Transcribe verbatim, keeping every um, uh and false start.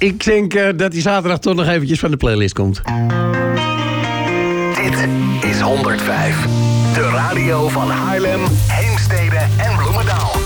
Ik denk uh, dat die zaterdag toch nog eventjes van de playlist komt. Dit is honderdvijf. De radio van Haarlem, Heemstede en Bloemendaal.